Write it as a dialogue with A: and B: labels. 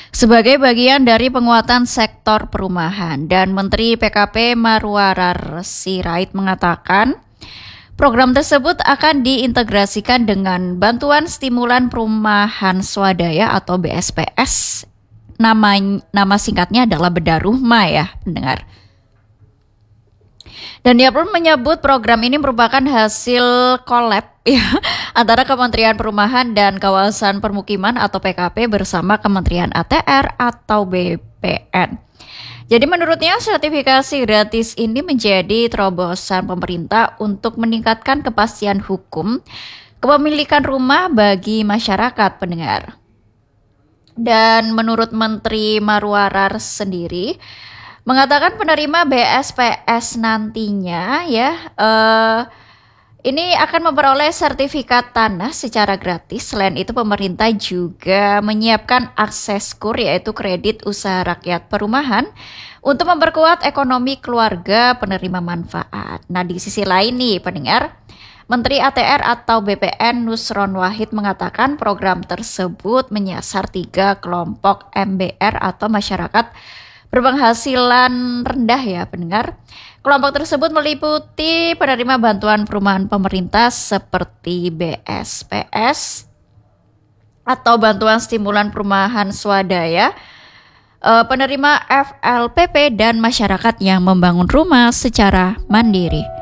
A: sebagai bagian dari penguatan sektor perumahan. Dan Menteri PKP Marwarar Sirait mengatakan program tersebut akan diintegrasikan dengan bantuan stimulan perumahan swadaya atau BSPS. Nama singkatnya adalah Bedah Rumah ya pendengar. Dan dia pun menyebut program ini merupakan hasil kolab ya, antara Kementerian Perumahan dan Kawasan Permukiman atau PKP bersama Kementerian ATR atau BPN. Jadi menurutnya sertifikasi gratis ini menjadi terobosan pemerintah untuk meningkatkan kepastian hukum kepemilikan rumah bagi masyarakat pendengar. Dan menurut Menteri Marwarar sendiri mengatakan penerima BSPS nantinya ini akan memperoleh sertifikat tanah secara gratis. Selain itu pemerintah juga menyiapkan akses KUR yaitu kredit usaha rakyat perumahan untuk memperkuat ekonomi keluarga penerima manfaat. Nah di sisi lain nih pendengar, Menteri ATR atau BPN Nusron Wahid mengatakan program tersebut menyasar 3 kelompok MBR atau masyarakat berpenghasilan rendah ya pendengar. Kelompok tersebut meliputi penerima bantuan perumahan pemerintah seperti BSPS atau bantuan stimulan perumahan swadaya, penerima FLPP dan masyarakat yang membangun rumah secara mandiri.